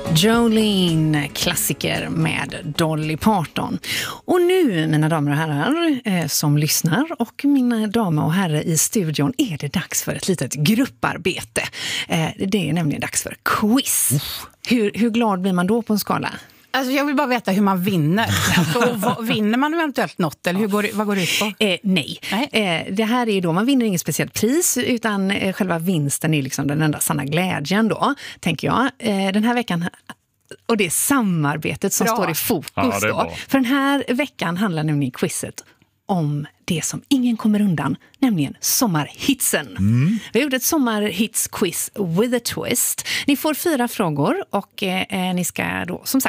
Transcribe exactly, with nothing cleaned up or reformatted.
Jolene, klassiker med Dolly Parton. Och nu, mina damer och herrar eh, som lyssnar och mina damer och herrar i studion, är det dags för ett litet grupparbete. Eh, det är nämligen dags för quiz. Hur, hur glad blir man då på en skala? Alltså jag vill bara veta hur man vinner. Alltså, vad, vinner man eventuellt något? Eller hur går, vad går det ut på? Eh, nej. nej. Eh, det här är ju då, man vinner inget speciellt pris utan eh, själva vinsten är liksom den enda sanna glädjen då, tänker jag. Eh, den här veckan, och det är samarbetet som Bra. står i fokus Ja, det är då. bra. För den här veckan handlar nämligen quizet om det som ingen kommer undan, nämligen sommarhitsen. Mm. Vi har gjort ett sommarhitsquiz with a twist. Ni får fyra frågor och eh, ni ska då som sagt